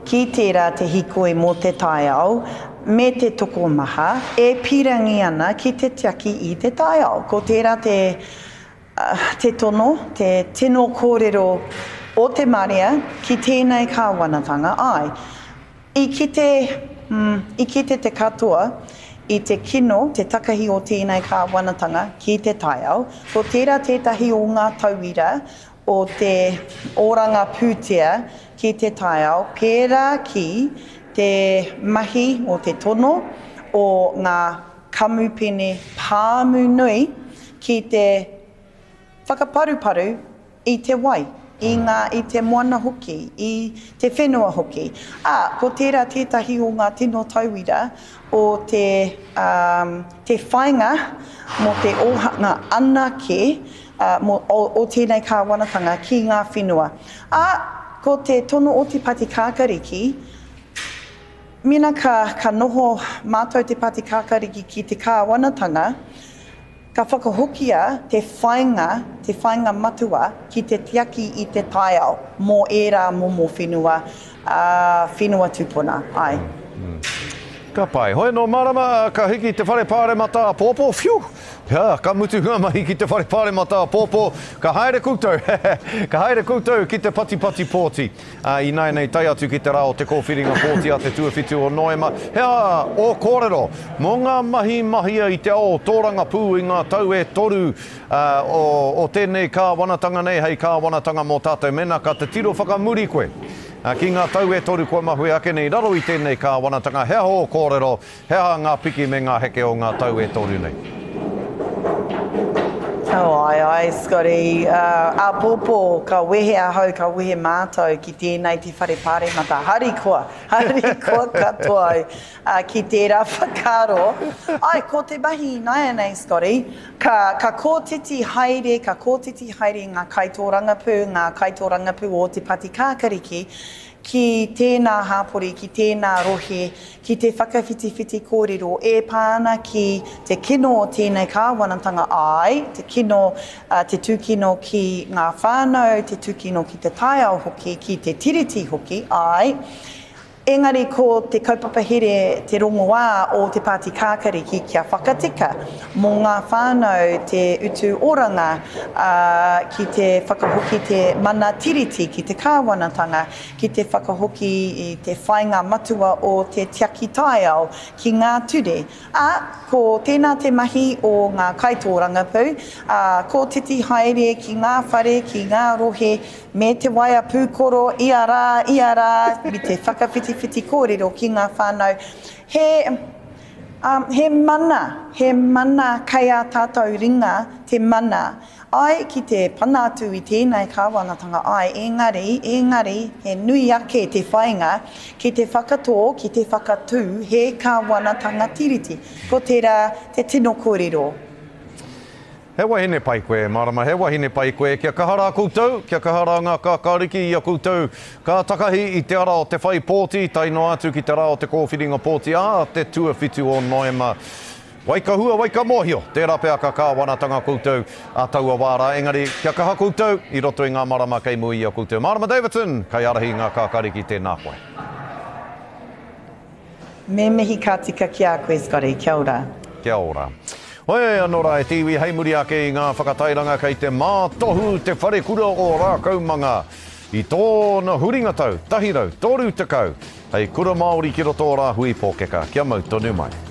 ki tērā te hikoi mō te taiao, me te toko maha, e pirangi ana ki te tiaki i te taiao. Ko tērā te tono, te tino kōrero o te Maria ki tēnei kāwanatanga ai. I kite te katoa, i te kino, te takahi o tēnei kāwanatanga ki te taiao, ko tērā tētahi o ngā tauira o te oranga pūtea ki te taiao, pērā ki te mahi o te tono o ngā kamupene pāmu nui ki te whakaparuparu i te wai, i te moana hoki, i te whenua hoki. Ko tērā tētahi o ngā tino tauira o te whainga mo te ohanga anake o tēnei kāwanatanga ki ngā whenua. Ko te tono o te pati kākariki, mina ka noho mātou te pati kākariki ki te kāwanatanga, ka whakahokia te whainga matua ki te tiaki i te taiao mō ērā momo whenua, whenua tupuna. Ai. Ka pai. Hoi no marama, ka hiki te whare pāre mata pōpō, whiu! Ka mutu ngā mahi ki te whare pāre mata pōpō, ka haere koutou, ka haere koutou ki te pati pōti. I nei tai atu ki te rao te kōwhiringa pōti a te tuawhitu o Noema. Hea o kōrero, mō ngā mahia i te ao tōranga pū i ngā tau e toru o tēnei kāwanatanga nei, hei kāwanatanga mō tātou mena, ka te tiro whakamuri koe. Ki ngā tau e toru kua mahui ake nei, raro i tēnei kāwanatanga, hea ho kōrero, hea ngā piki me ngā heke o ngā tau e toru nei. Ai, Scotty. A pōpō, ka wehe ahau, ka wehe mātou ki tēnei te whare pāre mata. Hari koa katoa ki tērā whakaro. Ai, ko te mahi nai nei, Scotty. Ka kōtiti haere ngā kaitōrangapū o te pati kākariki, ki tēnā hāpori, ki tēnā rohe, ki te whakawhitiwhiti kōrero, e pāna ki te kino o tēnei kāwanatanga ai, te kino, te tūkino ki ngā whānau, te tūkino ki te taiao hoki, ki te tiriti hoki, ai. Engari ko te kaupapa here te rongoā o te pāti kākariki kia whakatika mō ngā whānau te utu oranga ki te whakahoki te mana tiriti ki te kāwanatanga, ki te whakahoki i te whainga matua o te tiaki taiao ki ngā ture. Ko tēnā te mahi o ngā kaitōrangapū, ko titi haere ki ngā whare, ki ngā rohe, me te waia pūkoro, ia rā, mi te whakawhitiwhiti kōrero ki ngā whānau. He mana kai a tātou ringa, te mana. Ai ki te panatu i tēnei kāwanatanga ai, engari, he nui ake te whainga, ki te whakatō, ki te whakatū, he kāwanatanga tiriti. Ko tērā te tino kōrero. He wahine pai koe, marama, he wahine pai koe. Kia kahara koutou, kia kahara ngā kākāriki i a koutou. Ka takahi i te ara o te whai pōti, taino atu ki te ara o te kōwhiringa pōti, te tuawhitu o Noema. Waikahua, waikamohio, tērā pēr ka kāwanatanga koutou a taua wāra. Engari, kia kaha koutou, i roto i ngā marama kei mui i a koutou. Marama Davidson, kai arahi ngā kākāriki tēnā koe. Me mihi ka tika ki a koe, Scotty, kia ora. Kia ora. Hoi anora e tiwi hei muri ake i ngā whakatairanga kei te mātohu te whare kura o rākaumanga. I tōna huringa tau, tahirau, toru te kau. Hei kura Māori ki roto o rā hui pōkeka. Kia mau tonu mai.